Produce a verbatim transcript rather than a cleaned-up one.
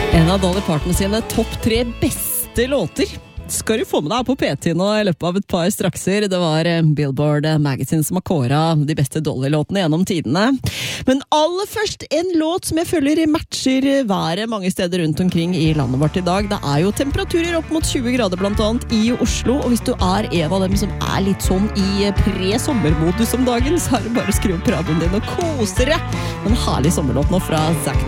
En av Dolly Parton sine topp tre beste låter skal du få med deg på P T nå i løpet av et par strakser. Det var Billboard Magazine som har kåret de beste Dolly-låtene gjennom tidene. Men aller først en låt som jeg føler matcher været mange steder rundt omkring i landet vårt i dag. Det er jo temperaturer opp mot tjue grader blant annet i Oslo, og hvis du er en av dem som er litt sånn i pre-sommermodus om dagen, så er det bare å skru opp radioen din og kose deg. En herlig sommerlåt nå fra Zack